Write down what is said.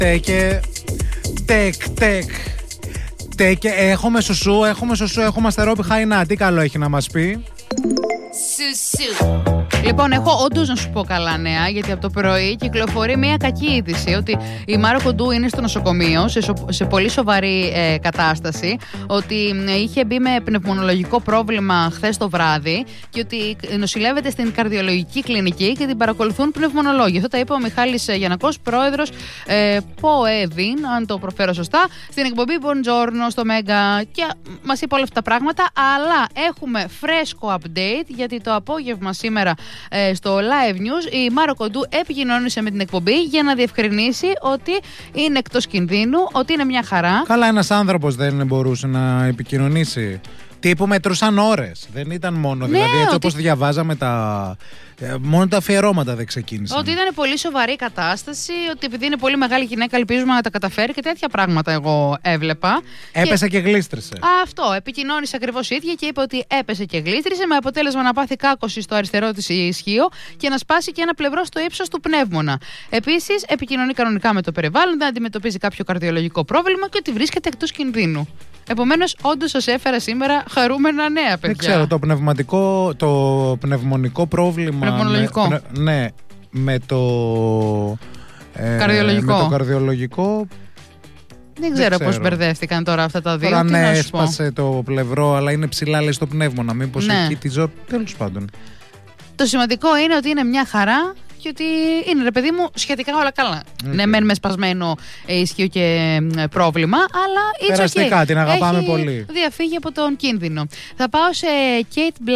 Τέκε. Έχουμε σουσού, έχουμε αστερόπι Χαϊνά. Τι καλό έχει να μας πει? Σουσού. Λοιπόν, έχω όντως να σου πω καλά νέα, γιατί από το πρωί κυκλοφορεί μια κακή είδηση ότι η Μάρο Κοντού είναι στο νοσοκομείο σε πολύ σοβαρή κατάσταση, ότι είχε μπει με πνευμονολογικό πρόβλημα χθες το βράδυ και ότι νοσηλεύεται στην καρδιολογική κλινική και την παρακολουθούν πνευμονολόγοι. Αυτό τα είπε ο Μιχάλης Γιαννακός, πρόεδρος ΠΟΕΒΙΝ, αν το προφέρω σωστά, στην εκπομπή Buongiorno στο Μέγκα, και μας είπε όλα αυτά τα πράγματα. Αλλά έχουμε φρέσκο update, γιατί το απόγευμα σήμερα στο Live News η Μάρο Κοντού επικοινώνησε με την εκπομπή για να διευκρινίσει ότι είναι εκτός κινδύνου, ότι είναι μια χαρά. Καλά, ένας άνθρωπος δεν μπορούσε να επικοινωνήσει? Τύπου μετρούσαν ώρες. Δεν ήταν μόνο. Ναι, δηλαδή, έτσι ότι... όπως διαβάζαμε μόνο τα αφιερώματα δεν ξεκίνησαν. Ότι ήταν πολύ σοβαρή κατάσταση, ότι επειδή είναι πολύ μεγάλη γυναίκα, ελπίζουμε να τα καταφέρει και τέτοια πράγματα εγώ έβλεπα. Έπεσε και γλίστρισε. Αυτό. Επικοινώνησε ακριβώς η ίδια και είπε ότι έπεσε και γλίστρισε, με αποτέλεσμα να πάθει κάκωση στο αριστερό της ισχύο και να σπάσει και ένα πλευρό στο ύψος του πνεύμονα. Επίσης, επικοινωνεί κανονικά με το περιβάλλον, δεν αντιμετωπίζει κάποιο καρδιολογικό πρόβλημα και ότι βρίσκεται εκτός κινδύνου. Επομένως, όντως σας έφερα σήμερα χαρούμενα νέα, παιδιά. Δεν ξέρω, το πνευμονικό πρόβλημα. Πνευμονολογικό. Ναι, με το καρδιολογικό. Με το καρδιολογικό. Δεν ξέρω πώς μπερδεύτηκαν τώρα αυτά τα δύο. Τώρα ναι, έσπασε το πλευρό, αλλά είναι ψηλά, λέει, στο πνεύμονα. Μήπως εκεί τη ζωή. Τέλος πάντων. Το σημαντικό είναι ότι είναι μια χαρά και ότι είναι, ρε παιδί μου, σχετικά όλα καλά. Ναι, μεν με σπασμένο ισχύο και πρόβλημα, αλλά περαστικά, την αγαπάμε πολύ. Διαφύγει από τον κίνδυνο. Θα πάω σε Kate Blanchett.